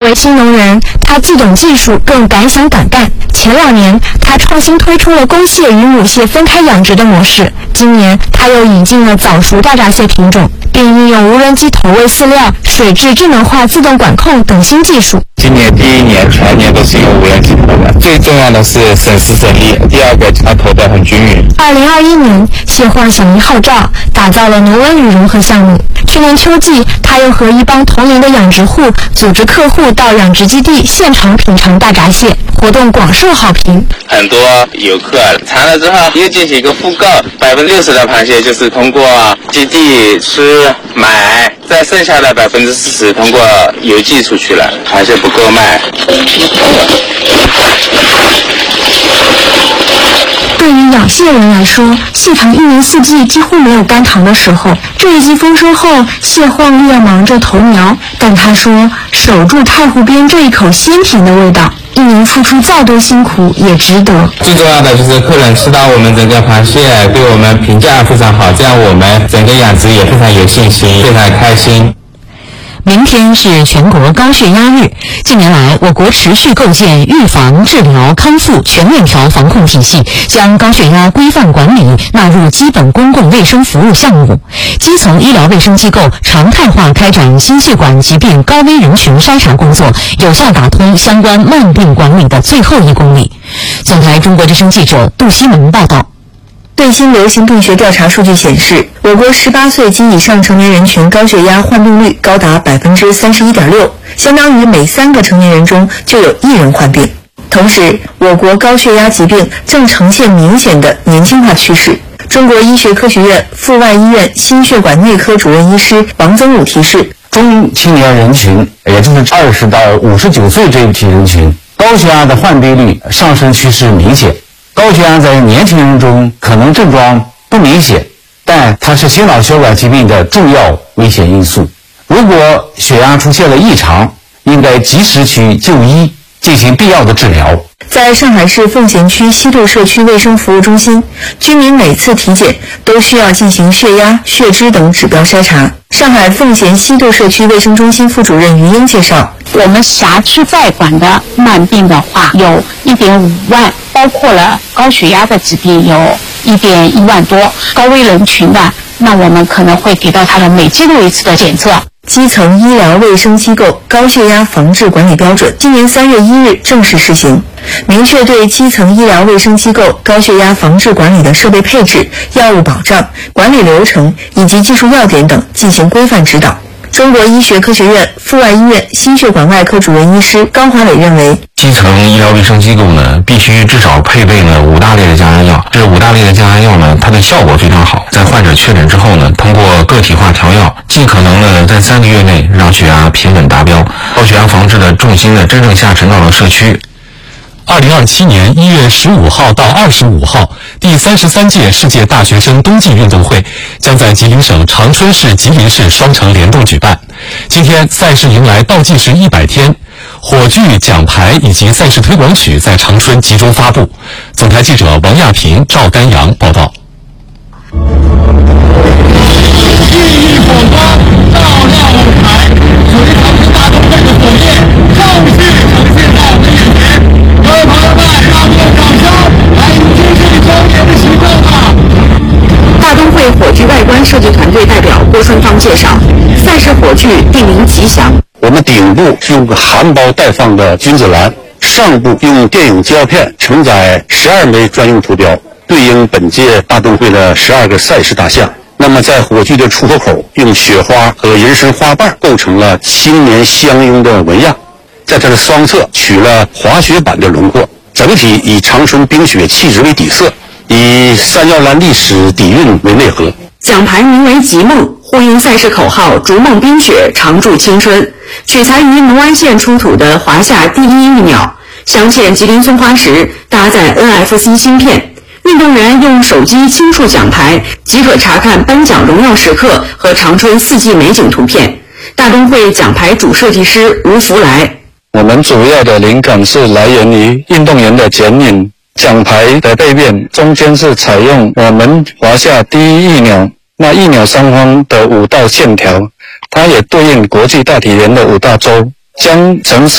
为新农人，他既懂技术，更敢想敢干。前2年，他创新推出了公蟹与母蟹分开养殖的模式。今年，他又引进了早熟大闸蟹品种，并运用无人机投喂饲料、水质智能化自动管控等新技术。 今年第1年全年都是用无人机投的，最重要的是省时省力。第二个，它投得很均匀。 2021年，蟹晃响应号召，打造了农文旅融合项目。去年秋季，他又和一帮同龄的养殖户组织客户到养殖基地现场品尝大闸蟹，活动广受好评。 很多游客尝了之后，又进行一个复购，60%的螃蟹就是通过基地吃买，再剩下的40%通过邮寄出去了，螃蟹不够卖。 对于养蟹人来说，蟹塘1年4季几乎没有干塘的时候。这一季丰收后，蟹晃又要忙着投苗，但他说，守住太湖边这一口鲜甜的味道，1年付出再多辛苦也值得。 最重要的就是客人吃到我们整个螃蟹，对我们评价非常好，这样我们整个养殖也非常有信心，非常开心。 明天是全国高血压日。近年来，我国持续构建预防、治疗、康复全链条防控体系，将高血压规范管理纳入基本公共卫生服务项目。基层医疗卫生机构常态化开展心血管疾病高危人群筛查工作，有效打通相关慢病管理的最后1公里。总台中国之声记者杜西蒙报道。 最新流行病学调查数据显示，我国18岁及以上成年人群高血压患病率高达 31.6%， 相当于每3个成年人中就有1人患病。同时，我国高血压疾病正呈现明显的年轻化趋势。中国医学科学院阜外医院心血管内科主任医师王增武提示， 中青年人群，也就是20到59岁这一批人群，高血压的患病率上升趋势明显。高血压在年轻人中可能症状不明显，但它是心脑血管疾病的重要危险因素。如果血压出现了异常，应该及时去就医，进行必要的治疗。 在上海市奉贤区西渡社区卫生服务中心，居民每次体检都需要进行血压、血脂等指标筛查。上海奉贤西渡社区卫生中心副主任于英介绍， 我们辖区在管的慢病的话有 1.5 万，包括了高血压的疾病有 1.1万多，高危人群的，那我们可能会给到他们每季度1次的检测。 基层医疗卫生机构高血压防治管理标准今年3月1日正式施行，明确对基层医疗卫生机构高血压防治管理的设备配置、药物保障、管理流程以及技术要点等进行规范指导。中国医学科学院阜外医院心血管外科主任医师高华伟认为， 基层医疗卫生机构呢，必须至少配备了5大类的降压药。这5大类的降压药呢，它的效果非常好。在患者确诊之后呢，通过个体化调药，尽可能呢在3个月内让血压平稳达标。高血压防治的重心呢，真正下沉到了社区。 2027年1月15号到25号，第33届世界大学生冬季运动会将在吉林省长春市、吉林市双城联动举办。今天赛事迎来倒计时100天，火炬、奖牌以及赛事推广曲在长春集中发布。总台记者王亚平、赵丹阳报道。 熠熠火光照亮舞台，随长春大冬会的火焰正式呈现在我们眼前。各位朋友们，让我们用掌声来迎接这一庄严的时刻吧！ 大冬会火炬外观设计团队代表郭春芳介绍，赛事火炬定名吉祥。 我们顶部用个含苞待放的君子兰，上部用电影胶片承载12枚专用图标，对应本届大冬会的12个赛事大项。那么在火炬的出口口，用雪花和人参花瓣构成了青年相拥的纹样，在它的双侧取了滑雪板的轮廓，整体以长春冰雪气质为底色，以三角兰历史底蕴为内核。 奖牌名为吉梦，呼应赛事口号逐梦冰雪，常驻青春，取材于农安县出土的华夏第一玉鸟，镶嵌吉林松花石，搭载 NFC 芯片。运动员用手机轻触奖牌，即可查看颁奖荣耀时刻和长春四季美景图片。大冬会奖牌主设计师吴福来， 我们主要的灵感是来源于运动员的剪影。奖牌的背面中间是采用我们华夏第一玉鸟，那玉鸟上方的5道线条，它也对应国际大体员的5大洲，将城市